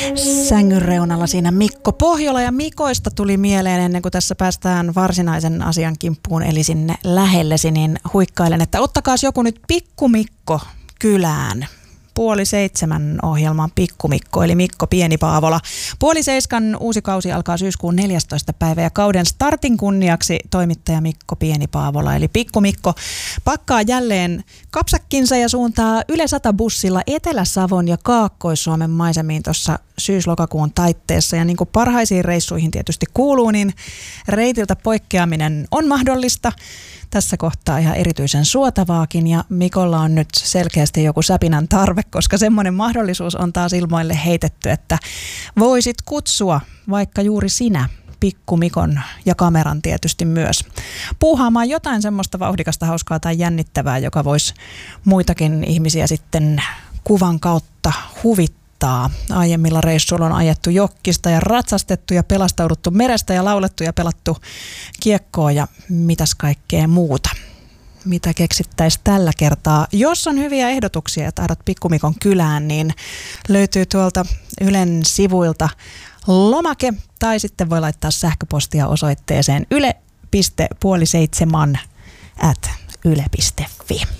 Sängyn reunalla siinä Mikko Pohjola, ja Mikoista tuli mieleen ennen kuin tässä päästään varsinaisen asian kimppuun eli sinne lähellesi, niin huikkailen, että ottakaas joku nyt Pikku Mikko kylään. 6:30 ohjelmaan Pikku Mikko, eli Mikko Pieni-Paavola. 6:30 uusi kausi alkaa syyskuun 14. päivä, ja kauden startin kunniaksi toimittaja Mikko Pieni-Paavola, eli Pikku Mikko, pakkaa jälleen kapsakkinsa ja suuntaa Yle 100-bussilla Etelä-Savon ja Kaakkois-Suomen maisemiin tuossa syys-lokakuun taitteessa. Ja niin kuin parhaisiin reissuihin tietysti kuuluu, niin reitiltä poikkeaminen on mahdollista. Tässä kohtaa ihan erityisen suotavaakin, ja Mikolla on nyt selkeästi joku säpinän tarve, koska semmoinen mahdollisuus on taas ilmoille heitetty, että voisit kutsua vaikka juuri sinä Pikku Mikon ja kameran tietysti myös puuhaamaan jotain semmoista vauhdikasta, hauskaa tai jännittävää, joka voisi muitakin ihmisiä sitten kuvan kautta huvittaa. Aiemmilla reissuilla on ajettu jokkista ja ratsastettu ja pelastauduttu merestä ja laulettu ja pelattu kiekkoa ja mitäs kaikkea muuta. Mitä keksittäisiin tällä kertaa? Jos on hyviä ehdotuksia ja tahdot Pikku Mikon kylään, niin löytyy tuolta Ylen sivuilta lomake, tai sitten voi laittaa sähköpostia osoitteeseen yle.6:7@yle.fi.